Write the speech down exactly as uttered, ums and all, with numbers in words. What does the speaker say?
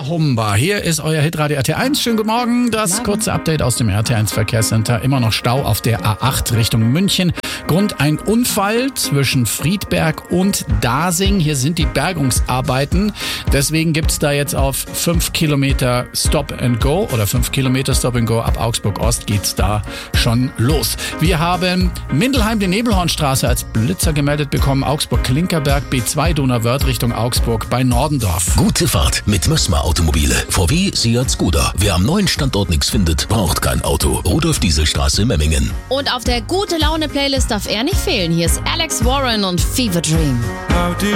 Humba. Hier ist euer Hitradio R T eins. Schönen guten Morgen. Das kurze Update aus dem R T eins Verkehrscenter. Immer noch Stau auf der A acht Richtung München. Grund ein Unfall zwischen Friedberg und Dasing. Hier sind die Bergungsarbeiten. Deswegen gibt's da jetzt auf fünf Kilometer Stop and Go oder fünf Kilometer Stop and Go ab Augsburg Ost geht's da schon los. Wir haben Mindelheim die Nebelhornstraße als Blitzer gemeldet bekommen. Augsburg-Klinkerberg B zwei Donauwörth Richtung Augsburg bei Nordendorf. Gute Fahrt mit Mössmer Automobile. V W, Seat, Skoda. Wer am neuen Standort nichts findet, braucht kein Auto. Rudolf-Diesel-Straße, Memmingen. Und auf der Gute-Laune-Playlist darf er nicht fehlen. Hier ist Alex Warren und Fever Dream.